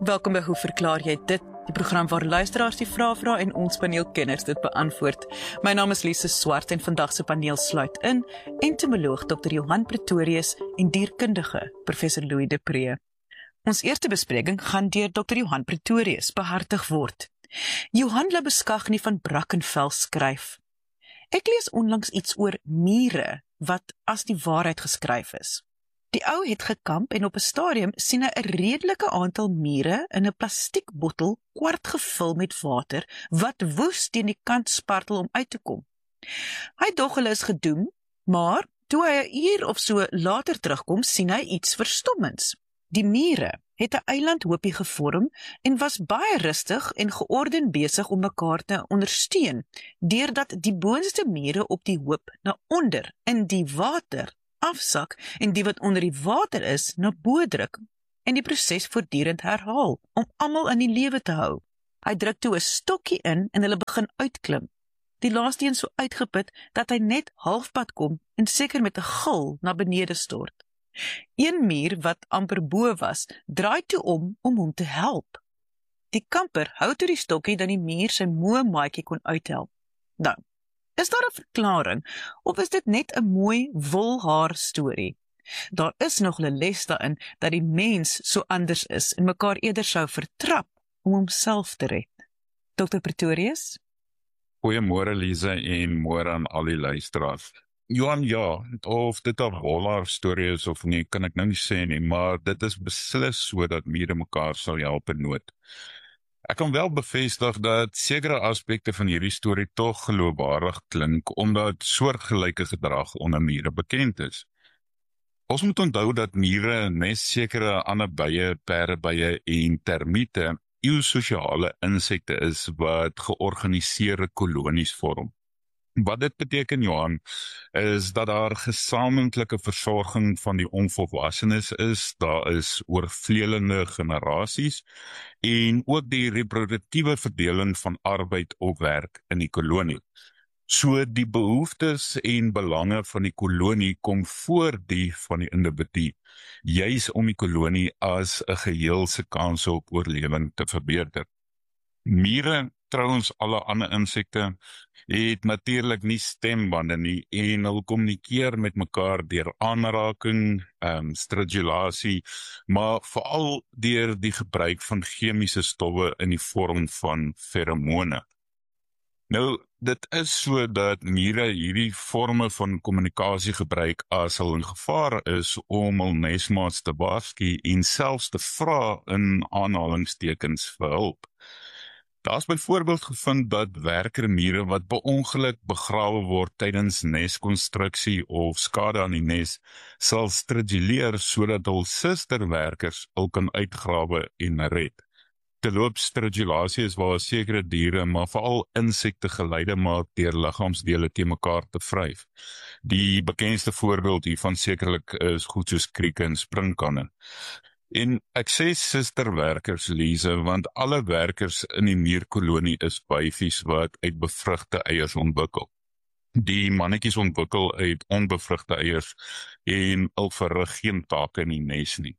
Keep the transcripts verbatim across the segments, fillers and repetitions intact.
Welkom by Hoe Verklaar Jy Dit? Die program waar luisteraars die vrae vra en ons paneelkenners dit beantwoord. My naam is Lise Swart en vandag se paneel sluit in entomoloog dokter Johan Pretorius en dierkundige professor Louis de Pre. Ons eerste bespreking gaan deur dokter Johan Pretorius behartig word. Johan Labeskagni van Brackenfell skryf: Ek lees onlangs iets oor mure wat as die waarheid geskryf is. Die ou het gekamp en op 'n stadium sien hy 'n redelike aantal mure in 'n plastiekbottel kwart gevul met water wat woes teen die kant spartel om uit te kom. Hy dog hulle is gedoem, maar toe hy 'n uur of so later terugkom, sien hy iets verstommends. Die mure het 'n eilandhoopie gevorm en was baie rustig en georden besig om mekaar te ondersteun, deurdat die boonste mure op die hoop na onder in die water afsak en die wat onder die water is na bo druk en die proses voortdurend herhaal om almal in die lewe te hou. Hy druk toe 'n stokkie in en hulle begin uitklim. Die laaste een so uitgeput dat hy net halfpad kom en seker met 'n gil na benede stort. Een muur wat amper bo was, draai toe om om hom te help. Die kamper hou toe die stokkie dat die muur sy moe maatjie kon uithelp. Nou, is daar 'n verklaring, of is dit net 'n mooi wolhaar storie? Daar is nog 'n les daarin dat die mens so anders is en mekaar eerder sou vertrap om homself te red. dokter Pretorius? Goeiemôre Lise en môre aan al die luisteraars. Johan, ja, of dit 'n wolhaar storie is of nie, kan ek nou nie sê nie, maar dit is beslis so dat mure mekaar sal help in nood. Ek kan wel bevestig dat sekere aspekte van hierdie storie tog geloofwaardig klink, omdat soortgelyke gedrag onder mure bekend is. Ons moet onthou dat mure, nes sekere ander bye, perdebye en termiete, eusosiale insekte is wat georganiseerde kolonies vorm. Wat dit beteken, Johan, is dat daar gesamentlike versorging van die onvolwassenes is, daar is oorvleelende generasies en ook die reproduktiewe verdeling van arbeid of werk in die kolonie. So die behoeftes en belange van die kolonie kom voor die van die individu, juis om die kolonie as 'n geheel se kanse op oorlewing te verbeter. Mure, trouens alle ander insekte, het natuurlik nie stembande nie en hulle kommunikeer met mekaar deur aanraking, um, stridulasie, maar veral deur die gebruik van chemiese stowwe in die vorm van feromone. Nou, dit is so dat mure hierdie vorme van kommunikasie gebruik as hulle in gevaar is om hul nesmaats te waarsku en selfs te vra in aanhalingstekens vir hulp. Daar is byvoorbeeld gevind dat werkermure wat per ongeluk begrawe word tydens neskonstruksie of skade aan die nes, sal striduleer sodat hul susterwerkers hul kan uitgrawe en red. Terloops, stridulasie is waar sekere diere, maar veral insekte geleide maak deur liggaamsdele teen mekaar te vryf. Die bekendste voorbeeld hiervan sekerlik is goed soos krieke en springkanne. En ek sê susterwerkers, Lise, want alle werkers in die muurkolonie is byfies wat uit bevrugte eiers ontwikkel. Die mannetjies ontwikkel uit onbevrugte eiers en hulle verrig geen take in die nes nie.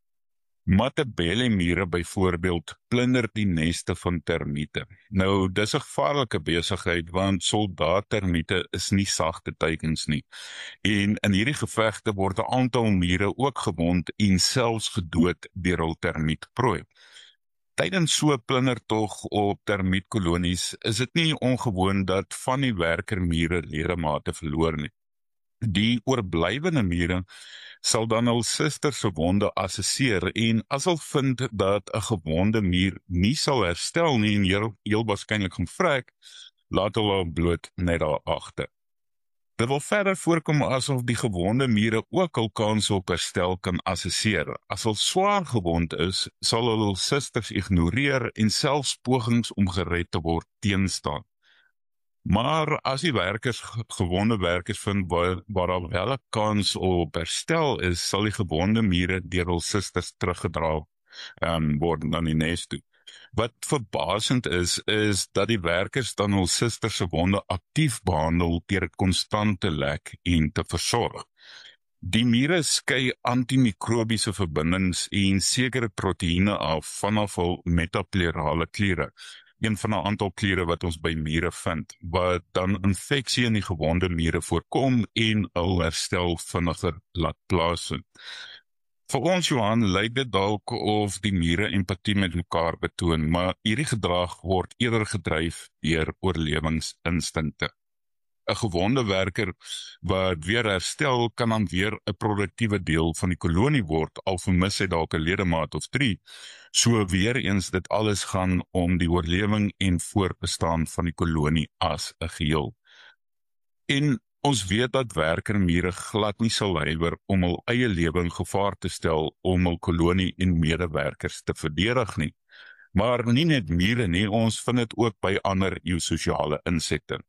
Matabele-mure byvoorbeeld plunder die neste van termiete. Nou, dis 'n gevaarlike besigheid, want soldaattermiete is nie sagte teikens nie. En in hierdie gevegte word 'n aantal mure ook gewond en selfs gedood deur hul termietprooi. Tydens so 'n plundertog op termietkolonies is dit nie ongewoon dat van die werkermure ledemate verloor nie. Die oorblywende mure sal dan hul suster se wonde assesseer en as hulle vind dat 'n gewonde muur nie sal herstel nie en heel, heel waarskynlik gaan vrek, laat hulle hom bloot net daar agter. Dit wil verder voorkom asof die gewonde mure ook hul kans op herstel kan assesseer. As hulle swaar gewond is, sal hulle hul susters ignoreer en selfs pogings om gered te word teenstaan. Maar as die werkers, gewonde werkers vind waar, waar daar wel 'n kans op herstel is, sal die gewonde mure deur hul susters teruggedra um, word na die nes toe. Wat verbasend is, is dat die werkers dan hul susters se wonde aktief behandel deur dit konstant te lek en te versorg. Die miere skei antimikrobiese verbindings en sekere proteïene af vanaf hul metapleurale kliere, een van 'n aantal kliere wat ons by miere vind, wat dan infeksie in die gewonde miere voorkom en hul herstel vinniger laat plaasvind. Vir ons, Johan, lyk dit dalk of die miere empatie met mekaar betoon, maar hierdie gedrag word eerder gedryf deur oorlewingsinstinkte. 'n Gewonde werker wat weer herstel kan dan weer 'n produktiewe deel van die kolonie word, al vermis hy dalk 'n ledemaat of drie. So weer eens dit alles gaan om die oorlewing en voortbestaan van die kolonie as 'n geheel. En ons weet dat werkermiere glad nie sal huiwer om hul eie lewe in gevaar te stel om hul kolonie en medewerkers te verdedig nie. Maar nie net miere nie, ons vind dit ook by ander eusosiale insekte.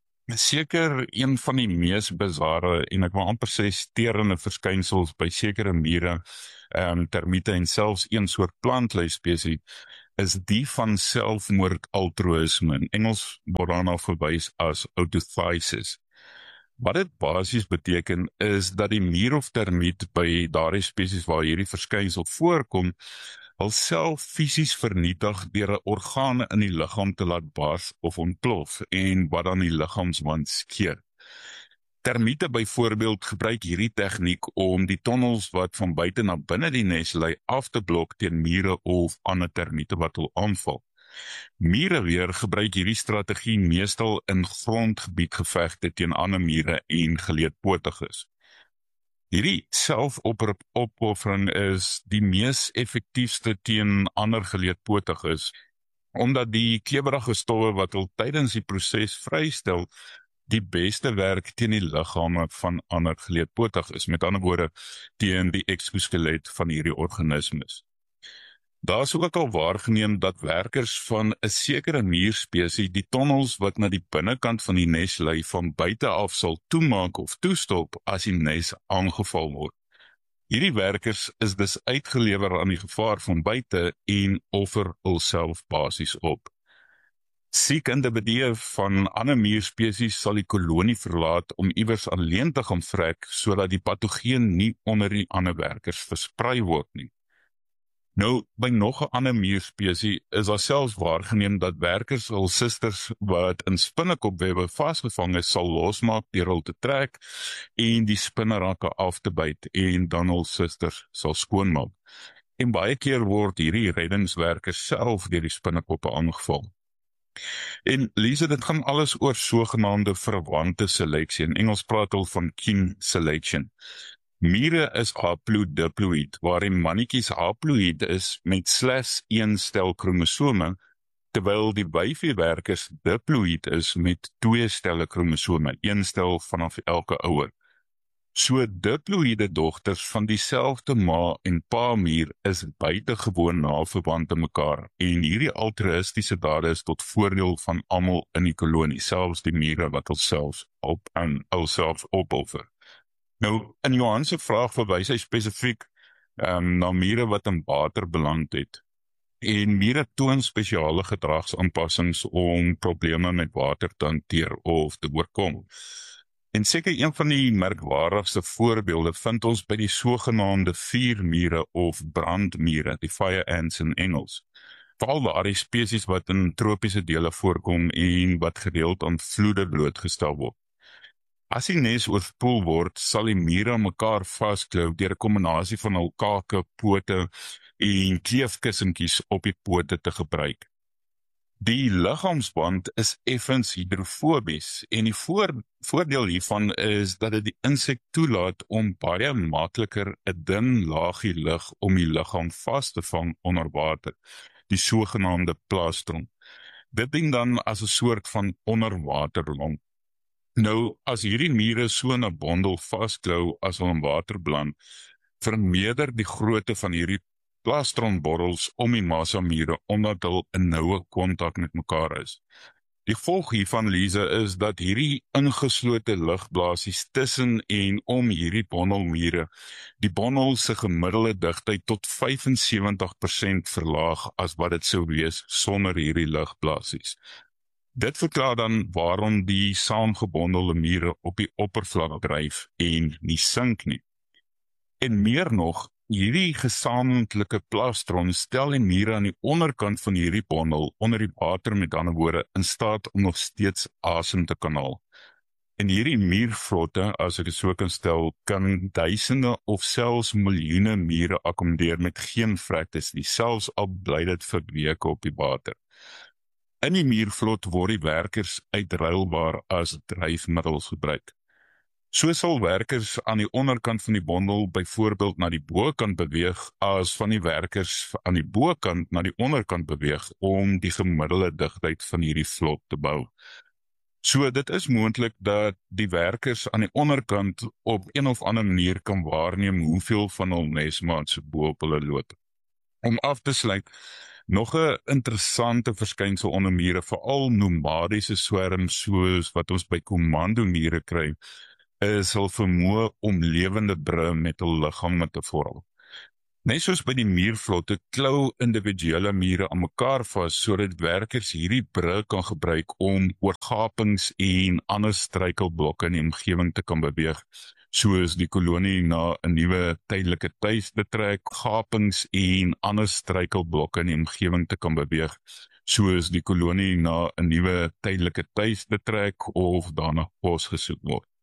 Seker een van die mees bizarre en ek wil amper sê sterende verskynsels by sekere miere, um, termiete en selfs een soort plantluisspesies is die van selfmoord altruïsme. In Engels word daarna verwys as autothysis. Wat dit basies beteken is dat die mier of termiet by daardie spesies waar hierdie verskynsel voorkom, hulself fisies vernietig deur 'n organe in die liggaam te laat bars of ontplof en wat dan die liggaamswand skeur. Termiete byvoorbeeld gebruik hierdie tegniek om die tonnels wat van buite na binne die nes lei af te blok teen mure of ander termiete wat hul aanval. Miere weer gebruik hierdie strategie meestal in grondgebiedgevegte teen ander miere en geleedpotiges. Hierdie selfopoffering is die mees effektiefste teen ander geleedpotiges, omdat die klewerige stowwe wat hul tydens die proses vrystel, die beste werk teen die liggame van ander geleedpotiges, met ander woorde teen die exoskelet van hierdie organismes. Daar is ook al waargeneem dat werkers van 'n sekere mierspesie die tonnels wat na die binnekant van die nes lei van buite af sal toemaak of toestop as die nes aangeval word. Hierdie werkers is dus uitgelewer aan die gevaar van buite en offer hulself basies op. Siek individue van ander mierspesies sal die kolonie verlaat om iewers alleen te gaan vrek sodat die patogeen nie onder die ander werkers versprei word nie. Nou, by nog 'n ander mierspesie is daar selfs waargeneem dat werkers hul susters wat in spinnekopwebbe vasgevang is, sal losmaak deur hul te trek en die spinnerakke af te byt en dan hul susters sal skoonmaak. En baie keer word hierdie reddingswerkers self deur die spinnekoppe aangeval. En Lise, dit gaan alles oor sogenaamde verwante seleksie. In Engels praat hulle van kin selection. Miere is haplodiploïd, waarin mannetjies haploïd is met slegs een stel kromosome, terwyl die byfiewerkers diploïd is met twee stelle kromosome, een stel vanaf elke ouer. So diploïde dogters van dieselfde ma en pa mier is buitengewoon naverwant aan mekaar, en hierdie altruïstiese dade is tot voordeel van almal in die kolonie, selfs die miere wat hulself op en hulself opoffer. Nou, in Johan se vraag verwys hy spesifiek um, na miere wat in water beland het. En miere toon spesiale gedragsaanpassings om probleme met water te hanteer of te oorkom. En seker een van die merkwaardigste voorbeelde vind ons by die sogenaamde vuurmiere of brandmiere, die fire ants in Engels. Veral daardie spesies wat in tropiese dele voorkom en wat gereeld aan vloede blootgestel word. As die nes oorspoel word, sal die miere mekaar vasklou deur 'n kombinasie van hul kake, pote en kleefkussinkies op die pote te gebruik. Die liggaamsband is effens hidrofobies en die voor, voordeel hiervan is dat dit die insek toelaat om baie makliker 'n dun laagie lug om die liggaam vas te vang onder water, die sogenaamde plastron. Dit dien dan as 'n soort van onderwaterlong. Nou, as hierdie miere so in 'n bondel vasklou as hulle in water beland, vermeerder die grootte van hierdie plastronborrels om die massamiere omdat hulle in noue kontak met mekaar is. Die gevolg hiervan, Lise, is dat hierdie ingeslote lugblaasies tussen en om hierdie bondelmiere die bondel se gemiddelde digtheid tot vyf en sewentig persent verlaag as wat dit sou wees sonder hierdie lugblaasies. Dit verklaar dan waarom die saamgebondelde miere op die oppervlak dryf en nie sink nie. En meer nog, hierdie gesamentlike plastron stel die mure aan die onderkant van hierdie bondel, onder die water met ander woorde, in staat om nog steeds asem te kan haal. En hierdie muurvlotte, as ek dit so kan stel, kan duisende of selfs miljoene mure akkommodeer met geen vragtes nie, selfs al bly dit vir weke op die water. In die muurvlot word die werkers uitruilbaar as dryfmiddels gebruik. So sal werkers aan die onderkant van die bondel byvoorbeeld na die bokant beweeg, as van die werkers aan die bokant na die onderkant beweeg om die gemiddelde digtheid van hierdie vlot te bou. So dit is moontlik dat die werkers aan die onderkant op een of ander manier kan waarneem hoeveel van hul nesmaats bo op hulle loop. Om af te sluit, nog 'n interessante verskynsel onder mure, veral nomadiese swerms soos wat ons by kommandomure kry, is hul vermoë om lewende brûe met hul liggame te vorm. Net soos by die muurvlotte klou individuele mure aan mekaar vas sodat werkers hierdie brûe kan gebruik om oor gapings en ander struikelblokke in die omgewing te kan beweeg, soos die kolonie na 'n nuwe tydelike tuiste trek, gapings en ander struikelblokke in die omgewing te kan beweeg, soos die kolonie na 'n nuwe tydelike tuiste trek of daarna kos gesoek word.